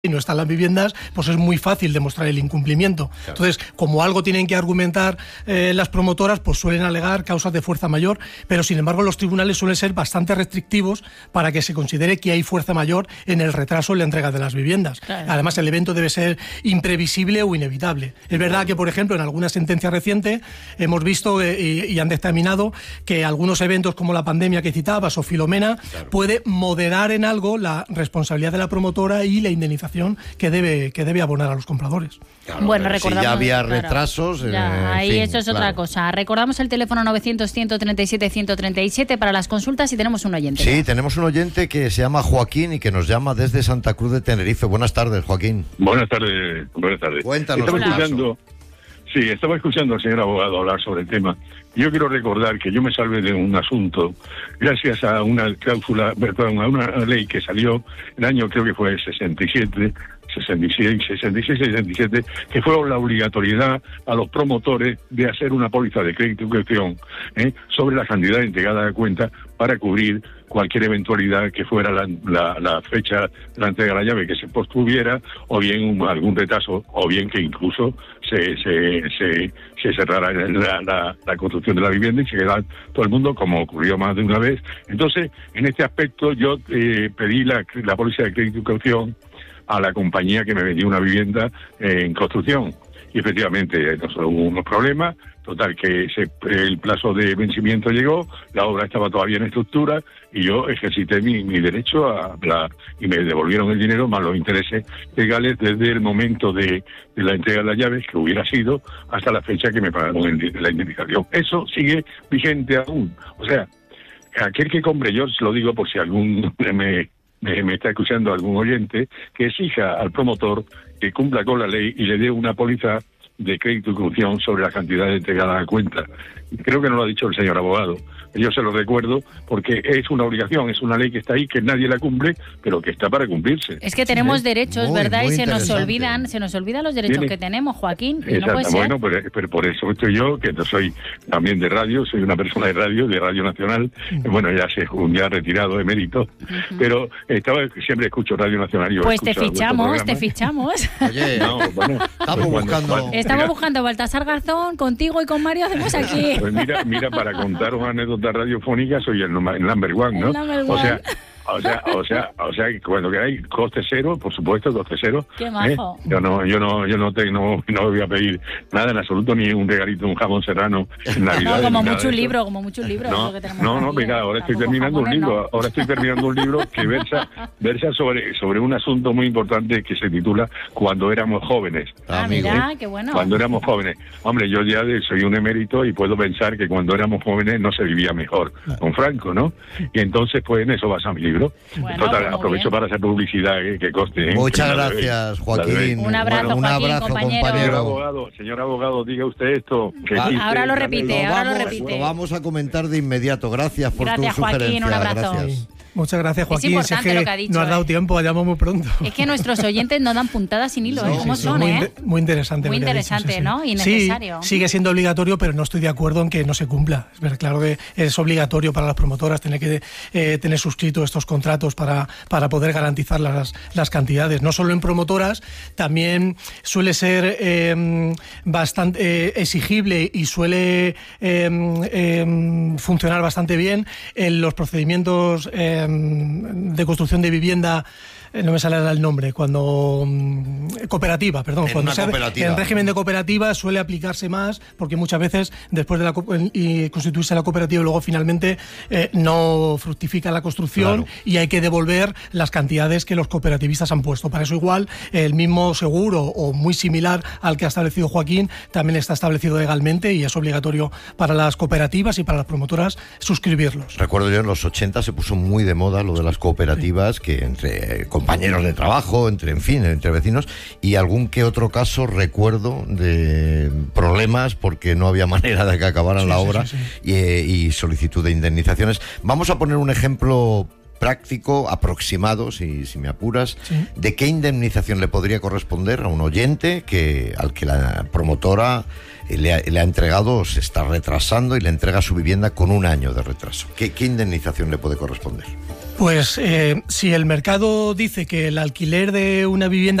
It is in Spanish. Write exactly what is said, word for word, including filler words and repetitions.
y no están las viviendas, pues es muy fácil demostrar el incumplimiento. Claro. Entonces, como algo tienen que argumentar eh, las promotoras, pues suelen alegar causas de fuerza mayor, pero sin embargo los tribunales suelen ser bastante restrictivos para que se considere que hay fuerza mayor en el retraso en la entrega de las viviendas. Claro. Además, el evento debe ser imprevisible o inevitable. Es verdad que, por ejemplo, en alguna sentencia reciente hemos visto eh, y, y han dictaminado que algunos eventos como la pandemia que citabas o Filomena, claro, puede moderar en algo la responsabilidad de la promotora y la indemnización que debe que debe abonar a los compradores. Claro, bueno, recordamos, si ya había claro, retrasos, ya, eh, ahí fin, eso es claro. otra cosa. Recordamos el teléfono novecientos, ciento treinta y siete, ciento treinta y siete para las consultas y tenemos un oyente. Sí, ¿no? Tenemos un oyente que se llama Joaquín y que nos llama desde Santa Cruz de Tenerife. Buenas tardes, Joaquín. Buenas tardes, buenas tardes. Cuéntanos. Estaba escuchando, sí, estaba escuchando al señor abogado hablar sobre el tema. Yo quiero recordar que yo me salvé de un asunto gracias a una cláusula, perdón, a una ley que salió el año, creo que fue sesenta y siete, sesenta y seis, sesenta y seis, sesenta y siete, que fue la obligatoriedad a los promotores de hacer una póliza de crédito y cuestión ¿eh? sobre la cantidad entregada a cuenta para cubrir cualquier eventualidad que fuera la, la, la fecha de la entrega de la llave que se postuviera, o bien un, algún retraso, o bien que incluso se se se, se cerrara la, la, la construcción de la vivienda y se quedara todo el mundo, como ocurrió más de una vez. Entonces, en este aspecto, yo eh, pedí la, la póliza de crédito y caución a la compañía que me vendió una vivienda eh, en construcción. Y efectivamente, no solo hubo unos problemas, total que ese, el plazo de vencimiento llegó, la obra estaba todavía en estructura y yo ejercité mi, mi derecho a la, y me devolvieron el dinero más los intereses legales desde el momento de, de la entrega de las llaves, que hubiera sido, hasta la fecha que me pagaron el, la indemnización. Eso sigue vigente aún. O sea, aquel que compre, yo se lo digo por si algún me, me, me está escuchando algún oyente, que exija al promotor que cumpla con la ley y le dé una póliza de crédito y caución sobre la cantidad entregada a cuenta. Creo que no lo ha dicho el señor abogado. Yo se lo recuerdo porque es una obligación, es una ley que está ahí, que nadie la cumple, pero que está para cumplirse. Es que tenemos sí, derechos, muy, ¿verdad? muy Y se nos olvidan, se nos olvidan los derechos Tiene... que tenemos, Joaquín. Y Exacto. no puede ser. Bueno, pero, pero por eso estoy yo, que soy también de radio, soy una persona de radio, de Radio Nacional. Uh-huh. Bueno, ya sé, ya retirado, emérito, uh-huh. pero estaba siempre escucho Radio Nacional. Yo pues te fichamos, te fichamos. Oye, no, bueno, estamos pues buscando... Cuando, Estamos mira, buscando Baltasar Garzón, contigo y con Mario hacemos aquí. Pues mira, mira, para contar una anécdota radiofónica soy el, el number one, ¿no? El number o one. sea, o sea, o sea, o sea, cuando queráis coste cero, por supuesto, coste cero. Qué majo. ¿eh? Yo no, yo no, yo no te, no, no voy a pedir nada en absoluto, ni un regalito, un jamón serrano en Navidad. No, como mucho un libro, como mucho un libro. No, es lo que tenemos no, no, aquí, mira, ¿eh? ahora estoy Tampoco terminando un jamones, libro, no. ahora estoy terminando un libro que versa, versa sobre, sobre un asunto muy importante que se titula Cuando éramos jóvenes. Ah, mira, qué bueno. Cuando éramos jóvenes. Hombre, yo ya de, soy un emérito y puedo pensar que cuando éramos jóvenes no se vivía mejor con Franco, ¿no? Y entonces, pues en eso basa mi libro. Bueno, Total, pues aprovecho bien. para hacer publicidad, eh, que coste. ¿eh? Muchas que gracias, Joaquín. Un abrazo, bueno, un Joaquín, abrazo, compañero. Señor abogado, señor abogado, diga usted esto. Que Ah, existe, ahora lo la repite, ley. ahora lo vamos, repite. lo vamos a comentar de inmediato. Gracias por Gracias, tu Joaquín, sugerencia. un abrazo. Gracias. Muchas gracias, Joaquín. importante Si es que lo que ha dicho, no has dado ¿eh? tiempo, vayamos muy pronto. Es que nuestros oyentes no dan puntadas sin hilo, ¿eh? No, ¿Cómo sí, sí, son, muy, eh? in- muy interesante. Muy lo que ha dicho, interesante, sí, sí. ¿no? Y necesario. Sí, sigue siendo obligatorio, pero no estoy de acuerdo en que no se cumpla. Es verdad, claro que es obligatorio para las promotoras tener que eh, tener suscrito estos contratos para, para poder garantizar las, las cantidades. No solo en promotoras, también suele ser eh, bastante eh, exigible y suele eh, eh, funcionar bastante bien en los procedimientos eh, de construcción de vivienda. No me sale el nombre, cuando um, cooperativa, perdón, En cuando una se, cooperativa. en régimen de cooperativa suele aplicarse más, porque muchas veces después de la co- y constituirse la cooperativa y luego finalmente eh, no fructifica la construcción, Claro. y hay que devolver las cantidades que los cooperativistas han puesto. Para eso igual el mismo seguro o muy similar al que ha establecido Joaquín también está establecido legalmente y es obligatorio para las cooperativas y para las promotoras suscribirlos. Recuerdo yo en los ochenta se puso muy de moda lo de las cooperativas, que entre compañeros de trabajo, entre, en fin, entre vecinos, y algún que otro caso recuerdo de problemas porque no había manera de que acabaran Sí, la sí, obra sí, sí. Y, y solicitud de indemnizaciones. Vamos a poner un ejemplo práctico, aproximado, si, si me apuras, Sí. de qué indemnización le podría corresponder a un oyente que al que la promotora le ha, le ha entregado, se está retrasando y le entrega su vivienda con un año de retraso. ¿Qué, qué indemnización le puede corresponder? Pues eh, si el mercado dice que el alquiler de una vivienda